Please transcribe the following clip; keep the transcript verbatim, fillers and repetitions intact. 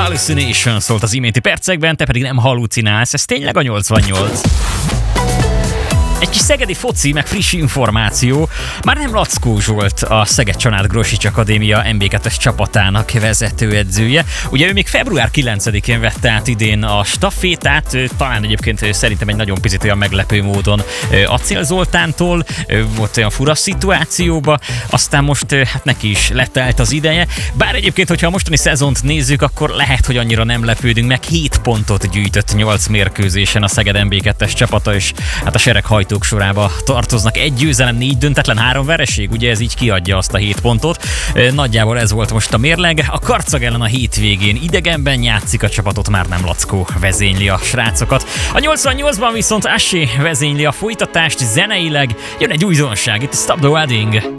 Hallucination szólt az iménti percekben, te pedig nem hallucinálsz, ez tényleg a nyolcvannyolc. Egy kis szegedi foci, meg friss információ. Már nem Lackó Zsolt, a Szeged-Csanád Grosics Akadémia en bé kettes csapatának vezetőedzője. Ugye ő még február kilencedikén vette át idén a stafétát, talán egyébként szerintem egy nagyon picit olyan meglepő módon Acél Zoltántól, volt olyan fura szituációba, aztán most hát neki is letelt az ideje. Bár egyébként, hogyha a mostani szezont nézzük, akkor lehet, hogy annyira nem lepődünk meg. hét pontot gyűjtött nyolc mérkőzésen a Szeged en bé kettes csapata, és hát a sereghajtók sorába tartoznak. Egy győzelem, négy döntetlen, három vereség, ugye ez így kiadja azt a hét pontot. Nagyjából ez volt most a mérleg. A Karcag ellen a hétvégén idegenben játszik a csapatot, már nem Lackó vezényli a srácokat. A nyolcvannyolcban viszont Assé vezényli a folytatást zeneileg. Jön egy újdonság, itt a Stop the Wedding.